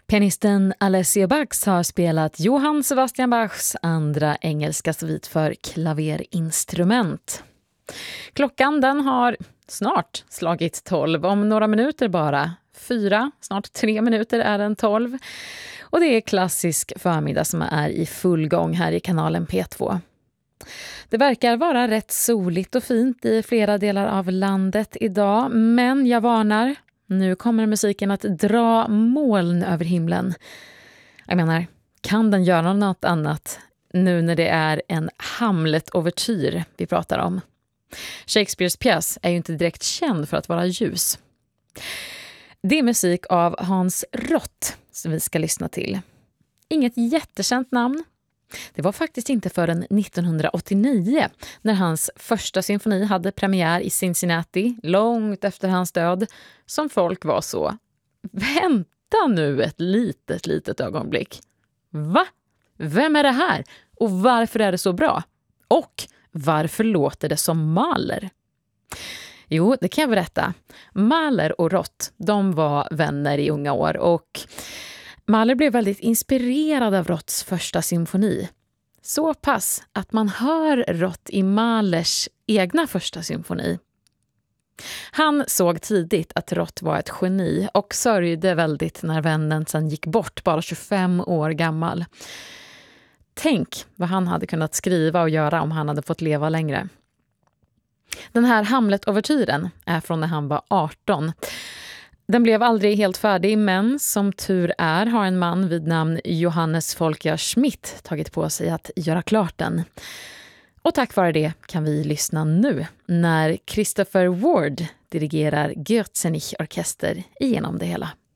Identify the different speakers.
Speaker 1: Pianisten Alessio Bax har spelat Johann Sebastian Bachs andra engelska svit för klaverinstrument. Klockan den har snart slagit 12, om några minuter bara. 4, snart 3 minuter är den 12. Och det är klassisk förmiddag som är i full gång här i kanalen P2. Det verkar vara rätt soligt och fint i flera delar av landet idag, men jag varnar, nu kommer musiken att dra moln över himlen. Jag menar, kan den göra något annat nu när det är en Hamlet-overtyr vi pratar om? Shakespeares pjäs är ju inte direkt känd för att vara ljus. Det är musik av Hans Rott som vi ska lyssna till. Inget jättekänt namn. Det var faktiskt inte förrän 1989 när hans första symfoni hade premiär i Cincinnati, långt efter hans död, som folk var så: vänta nu ett litet ögonblick. Va? Vem är det här? Och varför är det så bra? Och varför låter det som Mahler? Jo, det kan jag berätta. Mahler och Rott, de var vänner i unga år och Mahler blev väldigt inspirerad av Rotts första symfoni. Så pass att man hör Rott i Mahlers egna första symfoni. Han såg tidigt att Rott var ett geni och sörjde väldigt när vännen sen gick bort, bara 25 år gammal. Tänk vad han hade kunnat skriva och göra om han hade fått leva längre. Den här Hamlet-overtyren är från när han var 18. Den blev aldrig helt färdig, men som tur är har en man vid namn Johannes Volker Schmidt tagit på sig att göra klart den. Och tack vare det kan vi lyssna nu när Christopher Ward dirigerar Gürzenich-orkester igenom det hela.